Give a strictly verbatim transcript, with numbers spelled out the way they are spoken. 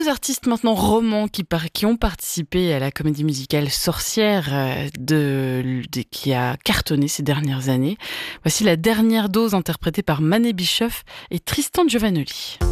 Deux artistes maintenant romans qui, par- qui ont participé à la comédie musicale Sorcière euh, de, de- qui a cartonné ces dernières années. Voici La Dernière Dose interprétée par Mané Bischoff et Tristan Giovanoli.